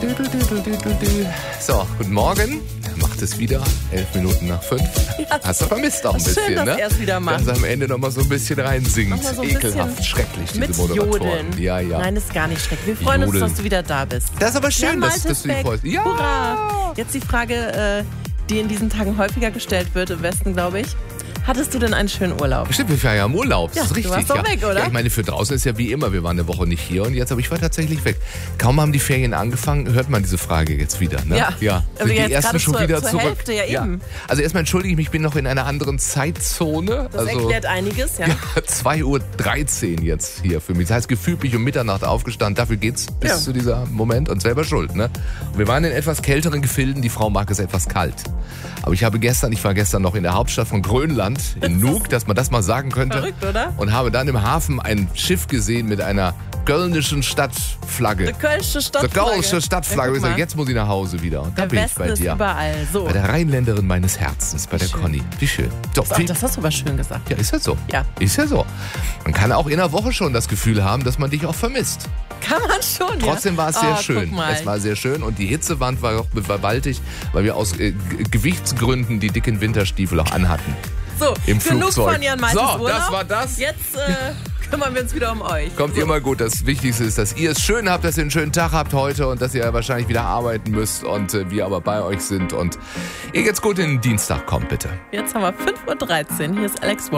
So, guten Morgen. Macht es wieder 11 Minuten nach 5. Ja, hast du vermisst auch ein bisschen, schön, dass ne? er es wieder macht. Dass er am Ende noch mal so ein bisschen reinsingt. Noch mal so ein Ekelhaft, bisschen schrecklich, diese mit Moderatoren. Jodeln. Ja. Nein, ist gar nicht schrecklich. Wir freuen uns, Jodeln. dass du wieder da bist. Das ist aber schön, dass du dich freust. Ja! Hurra! Jetzt die Frage, die in diesen Tagen häufiger gestellt wird, im Westen, glaube ich. Hattest du denn einen schönen Urlaub? Stimmt, wir waren ja im Urlaub. Das Ja, ist du richtig. warst doch weg, oder? Ja, ich meine, für draußen ist ja wie immer, wir waren eine Woche nicht hier und jetzt, aber ich war tatsächlich weg. Kaum haben die Ferien angefangen, hört man diese Frage jetzt wieder. Ne? Ja. Sind die jetzt ersten gerade schon wieder zur zurück. Hälfte, ja eben. Also erstmal entschuldige ich mich, ich bin noch in einer anderen Zeitzone. Das erklärt einiges, ja. 2:13 Uhr jetzt hier für mich. Das heißt, gefühlt bin ich um Mitternacht aufgestanden. Dafür geht's bis zu dieser Moment und selber schuld. Ne? Und wir waren in etwas kälteren Gefilden. Die Frau mag es etwas kalt. Aber ich war gestern noch in der Hauptstadt von Grönland, in Nuuk, dass man das mal sagen könnte. Verrückt, oder? Und habe dann im Hafen ein Schiff gesehen mit einer kölnischen Stadtflagge. Die Kölsche Stadtflagge. Die Kölsche Stadtflagge. Ja, Ich sage, jetzt muss ich nach Hause wieder. Und da Der bin ich Westen bei ist dir. überall. So. Bei der Rheinländerin meines Herzens, bei der schön. Conny. Wie schön. So, Ach, das hast du aber schön gesagt. ja, ist ja so. Ja. Ist ja so. Man kann auch in der Woche schon das Gefühl haben, dass man dich auch vermisst. Kann man schon, Trotzdem war es sehr schön. Guck mal. Es war sehr schön und die Hitzewand war auch gewaltig, weil wir aus Gewichtsgründen die dicken Winterstiefel auch anhatten. So, Im genug Flugzeug. von Jan Meisters So, Urlaub. das war das. Jetzt kümmern wir uns wieder um euch. Kommt immer gut. Das Wichtigste ist, dass ihr es schön habt, dass ihr einen schönen Tag habt heute und dass ihr wahrscheinlich wieder arbeiten müsst und wir aber bei euch sind. Und ihr geht's gut in den Dienstag. Kommt bitte. Jetzt haben wir 5:13 Uhr. Hier ist Alex